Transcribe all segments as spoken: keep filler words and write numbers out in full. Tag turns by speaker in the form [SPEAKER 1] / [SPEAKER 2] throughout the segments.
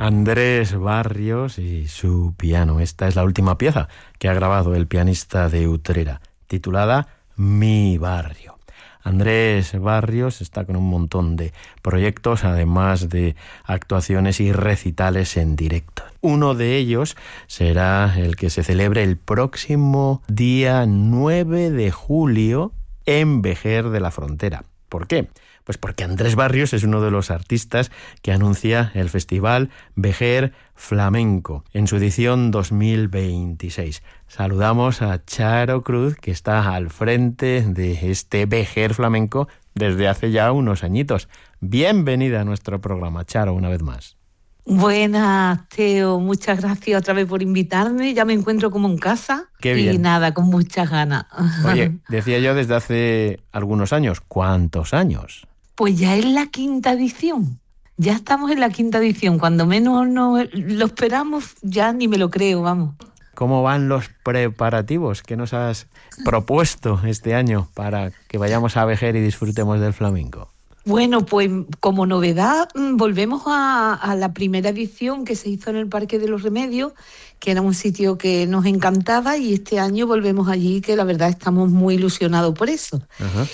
[SPEAKER 1] Andrés Barrios y su piano. Esta es la última pieza que ha grabado el pianista de Utrera, titulada Mi Barrio. Andrés Barrios está con un montón de proyectos, además de actuaciones y recitales en directo. Uno de ellos será el que se celebre el próximo día nueve de julio en Vejer de la Frontera. ¿Por qué? Pues porque Andrés Barrios es uno de los artistas que anuncia el Festival Vejer Flamenco en su edición dos mil veintiséis. Saludamos a Charo Cruz, que está al frente de este Vejer Flamenco desde hace ya unos añitos. Bienvenida a nuestro programa, Charo, una vez más.
[SPEAKER 2] Buenas, Teo. Muchas gracias otra vez por invitarme. Ya me encuentro como en casa.
[SPEAKER 1] Qué bien.
[SPEAKER 2] Y nada, con muchas ganas.
[SPEAKER 1] Oye, decía yo desde hace algunos años. ¿Cuántos años?
[SPEAKER 2] Pues ya es la quinta edición. Ya estamos en la quinta edición. Cuando menos nos lo esperamos, ya ni me lo creo, vamos.
[SPEAKER 1] ¿Cómo van los preparativos? ¿Qué nos has propuesto este año para que vayamos a Vejer y disfrutemos del flamenco?
[SPEAKER 2] Bueno, pues como novedad volvemos a, a la primera edición que se hizo en el Parque de los Remedios, que era un sitio que nos encantaba, y este año volvemos allí, que la verdad estamos muy ilusionados por eso. Ajá.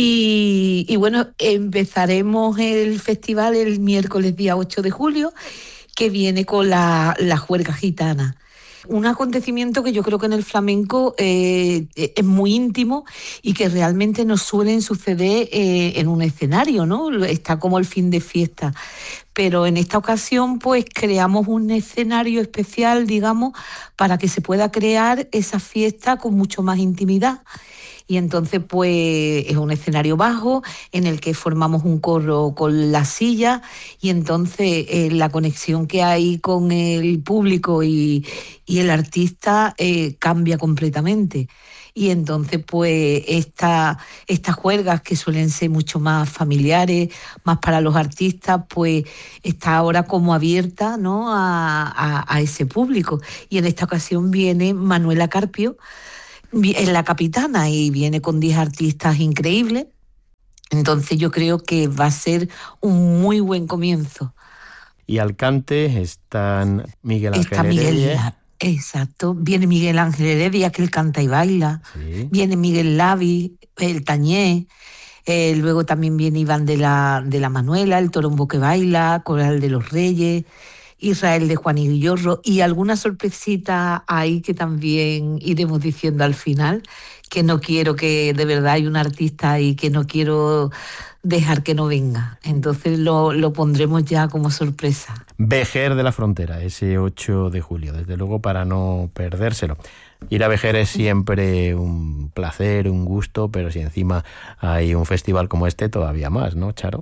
[SPEAKER 2] Y, y bueno, empezaremos el festival el miércoles día ocho de julio, que viene con la, la juerga gitana. Un acontecimiento que yo creo que en el flamenco eh, es muy íntimo y que realmente no suelen suceder eh, en un escenario, ¿no? Está como el fin de fiesta. Pero en esta ocasión pues creamos un escenario especial, digamos, para que se pueda crear esa fiesta con mucho más intimidad. Y entonces pues es un escenario bajo en el que formamos un coro con la silla, y entonces eh, la conexión que hay con el público y, y el artista eh, cambia completamente. Y entonces pues esta, estas juergas, que suelen ser mucho más familiares, más para los artistas, pues está ahora como abierta, ¿no?, a, a, a ese público. Y en esta ocasión viene Manuela Carpio, es la capitana, y viene con diez artistas increíbles. Entonces yo creo que va a ser un muy buen comienzo.
[SPEAKER 1] Y al cante están Miguel Ángel
[SPEAKER 2] Está Miguel,
[SPEAKER 1] Heredia.
[SPEAKER 2] Exacto, viene Miguel Ángel Heredia, que él canta y baila. Sí. Viene Miguel Lavi, el Tañé. Eh, luego también viene Iván de la, de la Manuela, el Torombo que baila, Coral de los Reyes, Israel de Juan y Guillorro, y alguna sorpresita ahí que también iremos diciendo al final, que no quiero, que de verdad hay un artista ahí que no quiero dejar que no venga. Entonces lo, lo pondremos ya como sorpresa.
[SPEAKER 1] Vejer de la Frontera, ese ocho de julio, desde luego, para no perdérselo. Ir a Vejer es siempre un placer, un gusto, pero si encima hay un festival como este, todavía más, ¿no, Charo?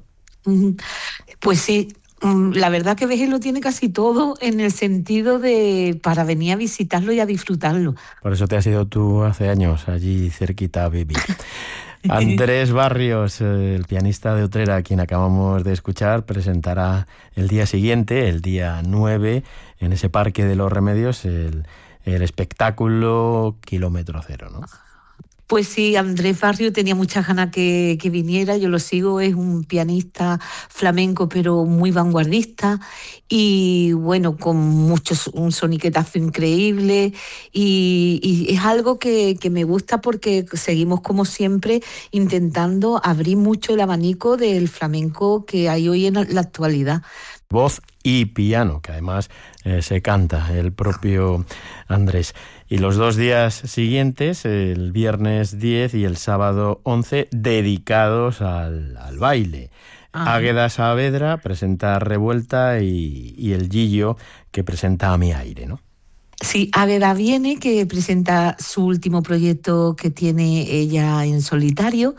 [SPEAKER 2] Pues sí. La verdad que Vejer lo tiene casi todo, en el sentido de para venir a visitarlo y a disfrutarlo.
[SPEAKER 1] Por eso te has ido tú hace años allí cerquita a vivir. Andrés Barrios, el pianista de Utrera, a quien acabamos de escuchar, presentará el día siguiente, el día nueve, en ese Parque de los Remedios, el, el espectáculo Kilómetro Cero, ¿no?
[SPEAKER 2] Pues sí, Andrés Barrios tenía muchas ganas que, que viniera. Yo lo sigo, es un pianista flamenco pero muy vanguardista, y bueno, con muchos, un soniquetazo increíble, y, y es algo que, que me gusta, porque seguimos como siempre intentando abrir mucho el abanico del flamenco que hay hoy en la actualidad.
[SPEAKER 1] Voz y piano, que además eh, se canta el propio Andrés. Y los dos días siguientes, el viernes diez y el sábado once, dedicados al, al baile. Ajá. Águeda Saavedra presenta Revuelta y, y el Gillo, que presenta A Mi Aire, ¿no?
[SPEAKER 2] Sí, Águeda viene, que presenta su último proyecto que tiene ella en solitario.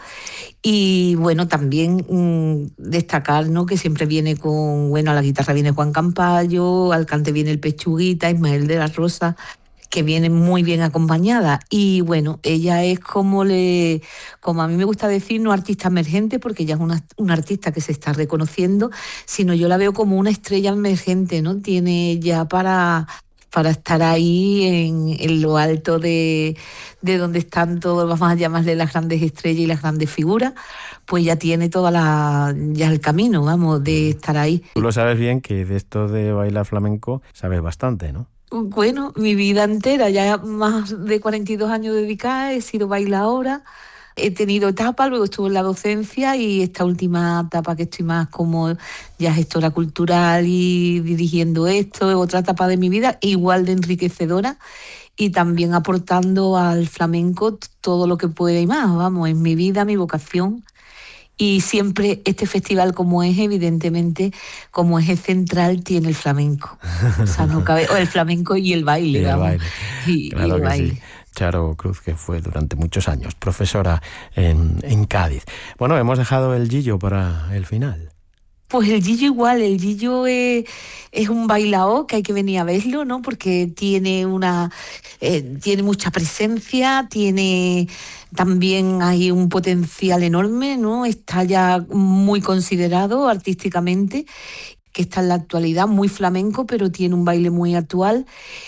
[SPEAKER 2] Y bueno, también mmm, destacar, ¿no?, que siempre viene con, bueno, a la guitarra viene Juan Campayo, al cante viene el Pechuguita, Ismael de la Rosa, que viene muy bien acompañada. Y bueno, ella es como le, como a mí me gusta decir, no artista emergente, porque ella es una, una artista que se está reconociendo, sino yo la veo como una estrella emergente, ¿no? Tiene ya para para estar ahí en, en lo alto de, de donde están todos, vamos a llamarle las grandes estrellas y las grandes figuras, pues ya tiene toda la, ya el camino, vamos, de estar ahí.
[SPEAKER 1] Tú lo sabes bien, que de esto de bailar flamenco sabes bastante, ¿no?
[SPEAKER 2] Bueno, mi vida entera, ya más de cuarenta y dos años dedicada, he sido bailadora. He tenido etapas, luego estuve en la docencia y esta última etapa que estoy más como ya gestora cultural y dirigiendo esto, es otra etapa de mi vida, igual de enriquecedora y también aportando al flamenco todo lo que pueda y más, vamos, en mi vida, mi vocación. Y siempre este festival, como es, evidentemente, como eje central, tiene el flamenco. O sea, no cabe, o el flamenco y el baile,
[SPEAKER 1] y el
[SPEAKER 2] vamos.
[SPEAKER 1] Baile.
[SPEAKER 2] Y,
[SPEAKER 1] claro
[SPEAKER 2] y el
[SPEAKER 1] que
[SPEAKER 2] baile.
[SPEAKER 1] Sí. Charo Cruz, que fue durante muchos años profesora en, en Cádiz. Bueno, hemos dejado el Gillo para el final.
[SPEAKER 2] Pues el Gillo igual, el Gillo es, es un bailaor que hay que venir a verlo, ¿no? Porque tiene una eh, tiene mucha presencia, tiene también hay un potencial enorme, ¿no? Está ya muy considerado artísticamente, que está en la actualidad muy flamenco, pero tiene un baile muy actual.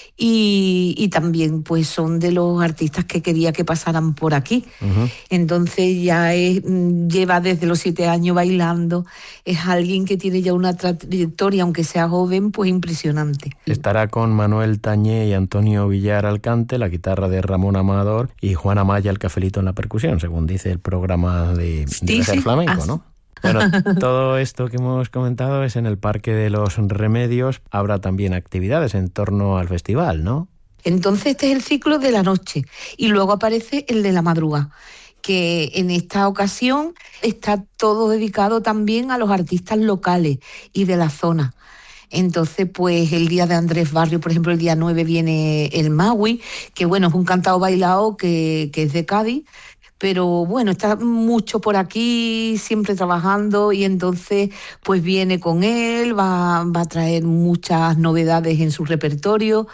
[SPEAKER 2] Y, y también pues son de los artistas que quería que pasaran por aquí. Uh-huh. Entonces ya es, lleva desde los siete años bailando, es alguien que tiene ya una trayectoria, aunque sea joven, pues impresionante.
[SPEAKER 1] Estará con Manuel Tañé y Antonio Villar al cante, la guitarra de Ramón Amador y Juana Maya el cafelito en la percusión, según dice el programa de, de
[SPEAKER 2] sí,
[SPEAKER 1] sí. Flamenco,
[SPEAKER 2] ah,
[SPEAKER 1] ¿no? Bueno, todo esto que hemos comentado es en el Parque de los Remedios. Habrá también actividades en torno al festival, ¿no?
[SPEAKER 2] Entonces este es el ciclo de la noche y luego aparece el de la madrugada, que en esta ocasión está todo dedicado también a los artistas locales y de la zona. Entonces, pues el día de Andrés Barrio, por ejemplo, el día nueve viene el Maui, que bueno, es un cantado bailao que, que es de Cádiz, pero bueno, está mucho por aquí, siempre trabajando y entonces pues viene con él, va, va a traer muchas novedades en su repertorio.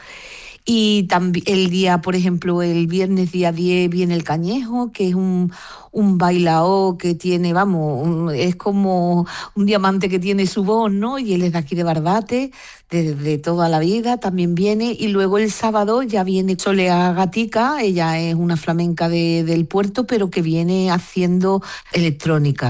[SPEAKER 2] Y también el día, por ejemplo, el viernes día diez viene el Cañejo, que es un, un bailao que tiene, vamos, un, es como un diamante que tiene su voz, ¿no? Y él es de aquí de Barbate, de, de toda la vida, también viene. Y luego el sábado ya viene Solea Gatica, ella es una flamenca de, del puerto, pero que viene haciendo electrónica.